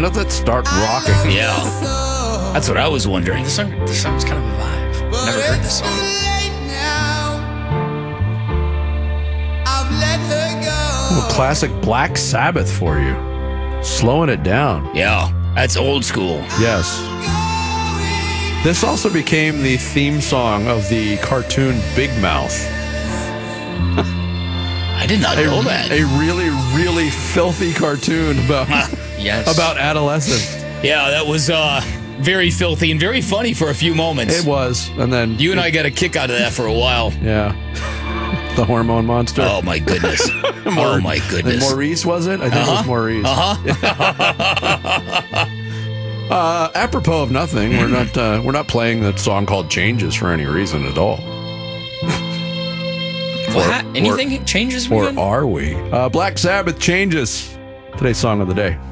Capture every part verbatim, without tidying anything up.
When does it start rocking? Yeah. That's what I was wondering. This, song, this song's kind of a vibe. Never heard this song. Ooh, classic Black Sabbath for you. Slowing it down. Yeah, that's old school. Yes. This also became the theme song of the cartoon Big Mouth. I did not a, know that. A really, really filthy cartoon about, yes. about adolescence. Yeah, that was uh, very filthy and very funny for a few moments. It was. And then you and I got a kick out of that for a while. Yeah. The hormone monster. Oh, my goodness. oh, my goodness. Maurice, was it? I think uh-huh. it was Maurice. Uh-huh. uh, apropos of nothing, we're not uh, we're not playing that song called Changes for any reason at all. What? Or, Anything or, changes? Or are we? Uh, Black Sabbath, Changes. Today's song of the day.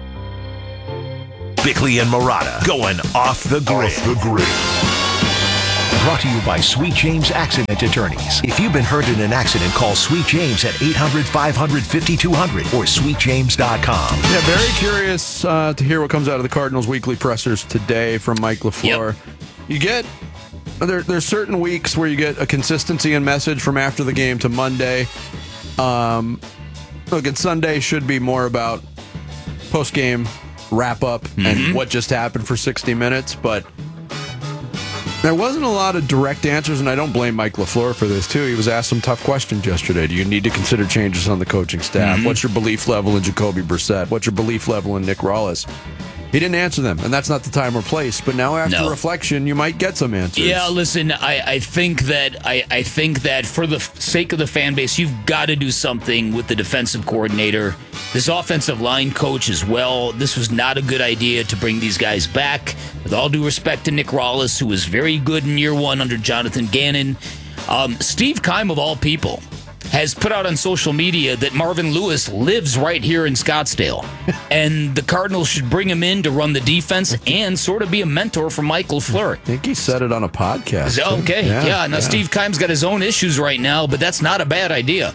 Bickley and Marotta going off the grid. Off the grid. Brought to you by Sweet James Accident Attorneys. If you've been hurt in an accident, call Sweet James at eight hundred, five hundred, fifty-two hundred or sweet james dot com. Yeah, very curious uh, to hear what comes out of the Cardinals' weekly pressers today from Mike LaFleur. Yep. You get, there, there's certain weeks where you get a consistency in message from after the game to Monday. Um, look, at Sunday should be more about post-game wrap-up mm-hmm. and what just happened for sixty minutes, but there wasn't a lot of direct answers, and I don't blame Mike LaFleur for this, too. He was asked some tough questions yesterday. Do you need to consider changes on the coaching staff? Mm-hmm. What's your belief level in Jacoby Brissett? What's your belief level in Nick Rawless? He didn't answer them, and that's not the time or place. But now after no. reflection, you might get some answers. Yeah, listen, I, I think that I, I think that for the sake of the fan base, you've got to do something with the defensive coordinator, this offensive line coach as well. This was not a good idea to bring these guys back. With all due respect to Nick Rawless, who was very good in year one under Jonathan Gannon, um, Steve Keim, of all people, has put out on social media that Marvin Lewis lives right here in Scottsdale. And the Cardinals should bring him in to run the defense and sort of be a mentor for Mike LaFleur. I think he said it on a podcast. Okay, yeah. yeah. Now, yeah. Steve Keim's got his own issues right now, but that's not a bad idea.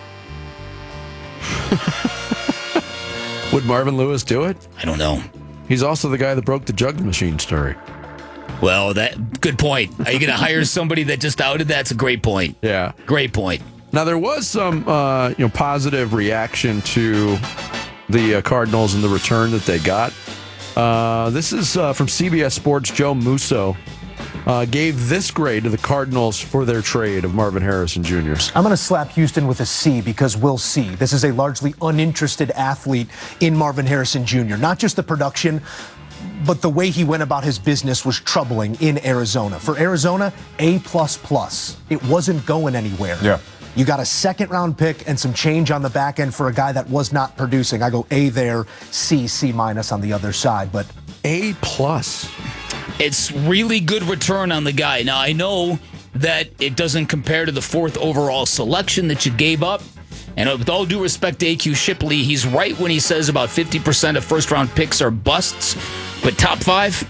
Would Marvin Lewis do it? I don't know. He's also the guy that broke the jug machine story. Well, that good point. Are you going to hire somebody that just outed? That's a great point. Yeah. Great point. Now, there was some uh, you know, positive reaction to the uh, Cardinals and the return that they got. Uh, this is uh, from C B S Sports. Joe Musso uh, gave this grade to the Cardinals for their trade of Marvin Harrison Junior I'm going to slap Houston with a C because we'll see. This is a largely uninterested athlete in Marvin Harrison Junior Not just the production, but the way he went about his business was troubling in Arizona. For Arizona, A plus plus. It wasn't going anywhere. Yeah. You got a second round pick and some change on the back end for a guy that was not producing. I go A there, C, C minus on the other side, but A plus. It's really good return on the guy. Now, I know that it doesn't compare to the fourth overall selection that you gave up. And with all due respect to A Q Shipley, he's right when he says about fifty percent of first round picks are busts. But top five,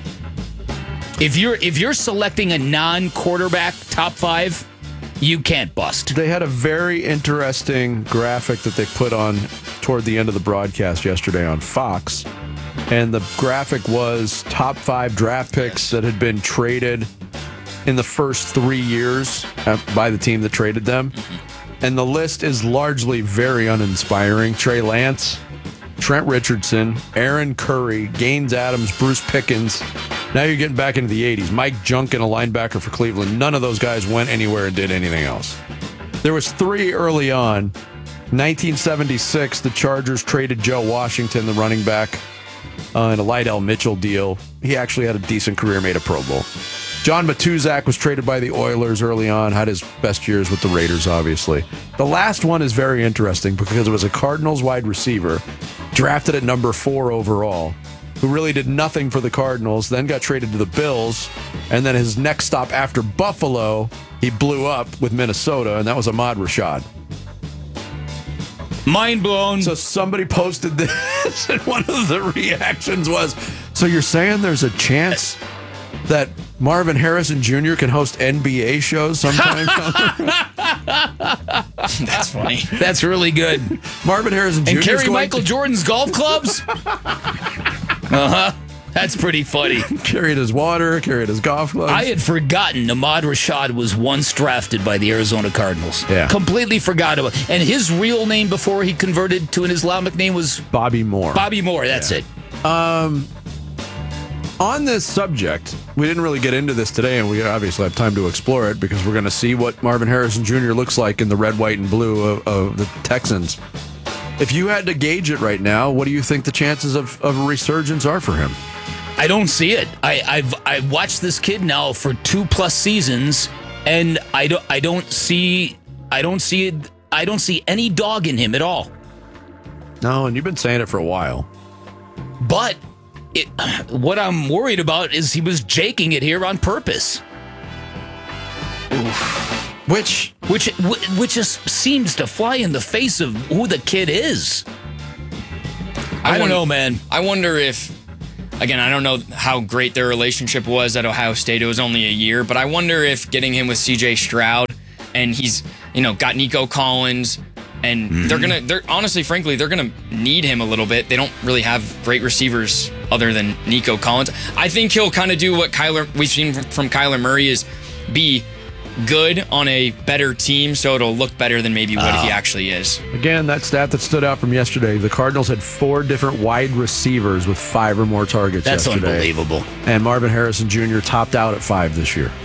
if you're if you're selecting a non-quarterback top five, you can't bust. They had a very interesting graphic that they put on toward the end of the broadcast yesterday on Fox. And the graphic was top five draft picks that had been traded in the first three years by the team that traded them. And the list is largely very uninspiring. Trey Lance, Trent Richardson, Aaron Curry, Gaines Adams, Bruce Pickens. Now you're getting back into the eighties. Mike Junkin, a linebacker for Cleveland. None of those guys went anywhere and did anything else. There was three early on. nineteen seventy-six, the Chargers traded Joe Washington, the running back, uh, in a Lydell Mitchell deal. He actually had a decent career, made a Pro Bowl. John Matuzak was traded by the Oilers early on, had his best years with the Raiders, obviously. The last one is very interesting because it was a Cardinals wide receiver, drafted at number four overall, who really did nothing for the Cardinals, then got traded to the Bills, and then his next stop after Buffalo, he blew up with Minnesota, and that was Ahmad Rashad. Mind blown. So somebody posted this, and one of the reactions was, so you're saying there's a chance that Marvin Harrison Junior can host N B A shows sometime? That's funny. That's really good. Marvin Harrison Junior And carry Michael to- Jordan's golf clubs? Uh-huh. That's pretty funny. Carried his water, carried his golf gloves. I had forgotten Ahmad Rashad was once drafted by the Arizona Cardinals. Yeah. Completely forgot about it. And his real name before he converted to an Islamic name was Bobby Moore. Bobby Moore. That's Yeah. it. Um, on this subject, we didn't really get into this today, and we obviously have time to explore it because we're going to see what Marvin Harrison Junior looks like in the red, white, and blue of, of the Texans. If you had to gauge it right now, what do you think the chances of, of a resurgence are for him? I don't see it. I, I've I've watched this kid now for two plus seasons, and I don't I don't see I don't see I don't see any dog in him at all. No, and you've been saying it for a while. But it, what I'm worried about is he was jaking it here on purpose. Which, which, which just seems to fly in the face of who the kid is. I, I don't know, man. I wonder if, again, I don't know how great their relationship was at Ohio State. It was only a year, but I wonder if getting him with C J Stroud, and he's, you know, got Nico Collins, and mm-hmm. they're gonna, they're honestly, frankly, they're gonna need him a little bit. They don't really have great receivers other than Nico Collins. I think he'll kind of do what Kyler we've seen from Kyler Murray is be good on a better team, so it'll look better than maybe what oh. he actually is. Again, that stat that stood out from yesterday, the Cardinals had four different wide receivers with five or more targets That's yesterday. Unbelievable. And Marvin Harrison Junior topped out at five this year.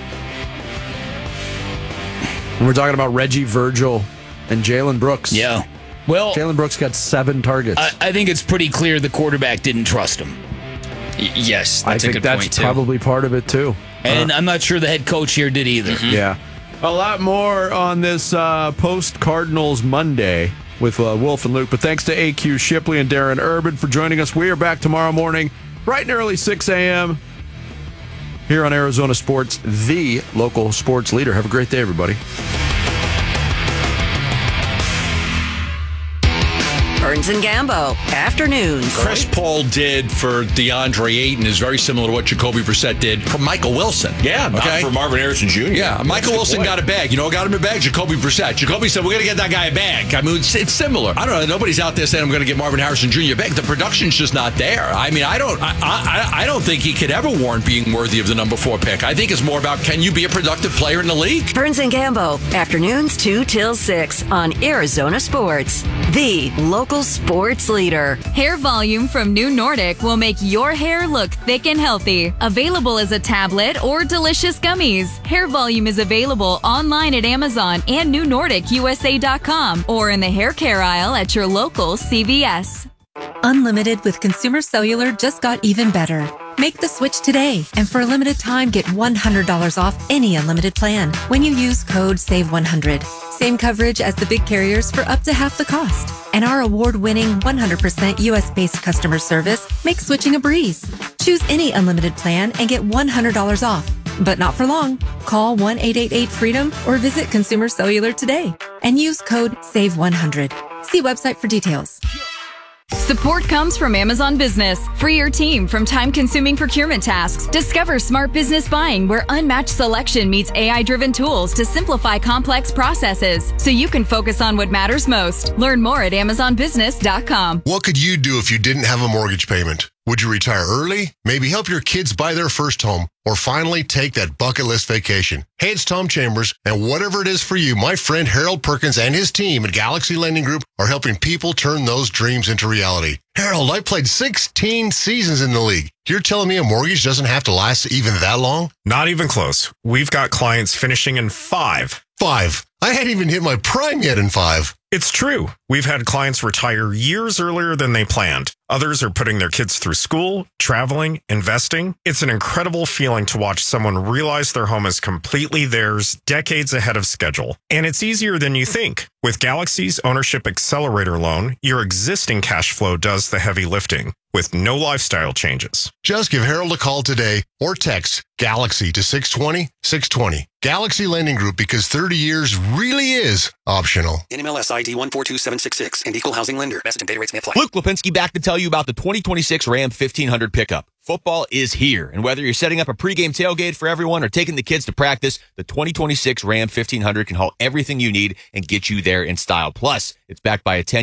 And we're talking about Reggie Virgil and Jalen Brooks. Yeah. Well, Jalen Brooks got seven targets. I, I think it's pretty clear the quarterback didn't trust him. Y- yes, that's I a think good that's point, too. probably part of it, too. And uh, I'm not sure the head coach here did either. Mm-hmm. Yeah. A lot more on this uh, post-Cardinals Monday with uh, Wolf and Luke. But thanks to A Q Shipley and Darren Urban for joining us. We are back tomorrow morning, bright and early, six a.m. here on Arizona Sports, the local sports leader. Have a great day, everybody. Burns and Gambo, afternoons. Chris Paul did for DeAndre Ayton is very similar to what Jacoby Brissett did for Michael Wilson. Yeah, not okay? for Marvin Harrison Junior Yeah, Michael Wilson got a bag. You know, got him a bag. Jacoby Brissett. Jacoby said, "We're going to get that guy a bag." I mean, it's, it's similar. I don't know. Nobody's out there saying, "I'm going to get Marvin Harrison Junior a bag." The production's just not there. I mean, I don't. I, I, I don't think he could ever warrant being worthy of the number four pick. I think it's more about can you be a productive player in the league. Burns and Gambo, afternoons two till six on Arizona Sports, the local sports leader. Hair volume from New Nordic will make your hair look thick and healthy. Available as a tablet or delicious gummies. Hair volume is available online at Amazon and new nordic u s a dot com or in the hair care aisle at your local C V S. Unlimited with Consumer Cellular just got even better. Make the switch today, and for a limited time, get one hundred dollars off any unlimited plan when you use code save one hundred. Same coverage as the big carriers for up to half the cost. And our award-winning one hundred percent U S-based customer service makes switching a breeze. Choose any unlimited plan and get one hundred dollars off. But not for long. Call one eight eight eight freedom or visit Consumer Cellular today and use code save one hundred. See website for details. Support comes from Amazon Business. Free your team from time-consuming procurement tasks. Discover smart business buying where unmatched selection meets A I-driven tools to simplify complex processes so you can focus on what matters most. Learn more at amazon business dot com. What could you do if you didn't have a mortgage payment? Would you retire early? Maybe help your kids buy their first home? Or finally take that bucket list vacation? Hey, it's Tom Chambers, and whatever it is for you, my friend Harold Perkins and his team at Galaxy Lending Group are helping people turn those dreams into reality. Harold, I played sixteen seasons in the league. You're telling me a mortgage doesn't have to last even that long? Not even close. We've got clients finishing in five. Five? I hadn't even hit my prime yet in five. It's true. We've had clients retire years earlier than they planned. Others are putting their kids through school, traveling, investing. It's an incredible feeling to watch someone realize their home is completely theirs decades ahead of schedule. And it's easier than you think. With Galaxy's Ownership Accelerator loan, your existing cash flow does the heavy lifting with no lifestyle changes. Just give Harold a call today or text Galaxy to six two zero, six two zero. Galaxy Lending Group, because thirty years really is optional. N M L S I D one four two seven six six and Equal Housing Lender. Message and data rates may apply. Luke Lipinski back to tell you about the twenty twenty-six Ram fifteen hundred pickup. Football is here, and whether you're setting up a pregame tailgate for everyone or taking the kids to practice, the twenty twenty-six Ram fifteen hundred can haul everything you need and get you there in style. Plus, it's backed by a ten-year,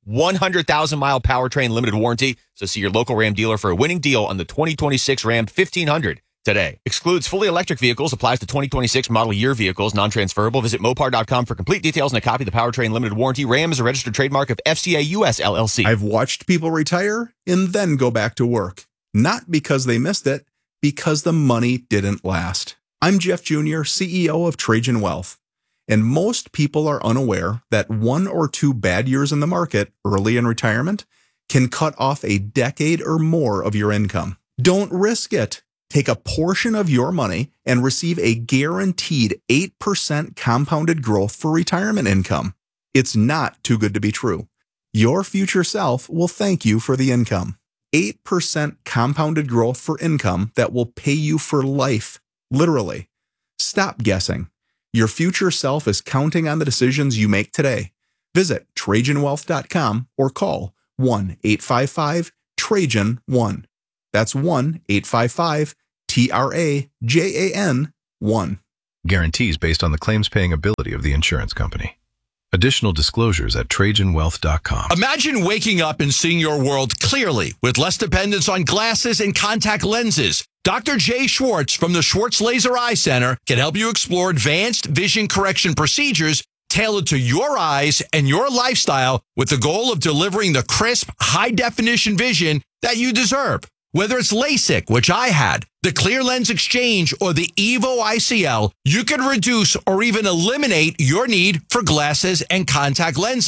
one hundred thousand mile powertrain limited warranty. So see your local Ram dealer for a winning deal on the twenty twenty-six Ram fifteen hundred today. Excludes fully electric vehicles. Applies to twenty twenty-six model year vehicles. Non-transferable. Visit Mopar dot com for complete details and a copy of the powertrain limited warranty. Ram is a registered trademark of F C A U S L L C. I've watched people retire and then go back to work. Not because they missed it, because the money didn't last. I'm Jeff Junior, C E O of Trajan Wealth. And most people are unaware that one or two bad years in the market early in retirement can cut off a decade or more of your income. Don't risk it. Take a portion of your money and receive a guaranteed eight percent compounded growth for retirement income. It's not too good to be true. Your future self will thank you for the income. eight percent compounded growth for income that will pay you for life. Literally. Stop guessing. Your future self is counting on the decisions you make today. Visit Trajan Wealth dot com or call one eight five five Trajan one. That's one eight five five T R A J A N one. Guarantees based on the claims paying ability of the insurance company. Additional disclosures at Trajan Wealth dot com. Imagine waking up and seeing your world clearly with less dependence on glasses and contact lenses. Doctor Jay Schwartz from the Schwartz Laser Eye Center can help you explore advanced vision correction procedures tailored to your eyes and your lifestyle with the goal of delivering the crisp, high-definition vision that you deserve. Whether it's LASIK, which I had, the Clear Lens Exchange, or the Evo I C L, you can reduce or even eliminate your need for glasses and contact lenses.